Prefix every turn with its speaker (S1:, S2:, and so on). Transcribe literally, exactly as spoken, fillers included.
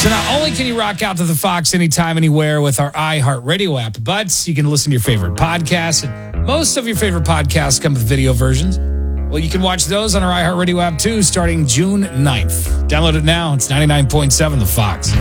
S1: So not only can you rock out to the Fox anytime, anywhere with our iHeartRadio app, but you can listen to your favorite podcasts. And most of your favorite podcasts come with video versions. Well, you can watch those on our iHeartRadio app too, starting June ninth. Download it now. It's ninety-nine point seven The Fox.